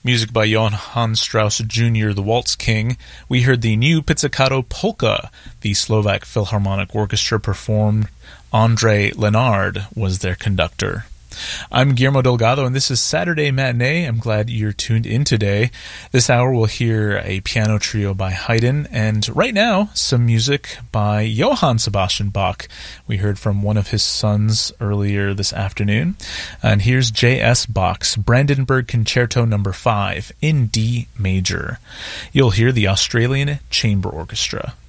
Music by Johann Strauss Jr., the Waltz King. We heard the new Pizzicato Polka. The Slovak Philharmonic Orchestra performed. André Lenard was their conductor. I'm Guillermo Delgado, and this is Saturday Matinee. I'm glad you're tuned in today. This hour we'll hear a piano trio by Haydn, and right now, some music by Johann Sebastian Bach. We heard from one of his sons earlier this afternoon. And here's J.S. Bach's Brandenburg Concerto No. 5 in D major. You'll hear the Australian Chamber Orchestra.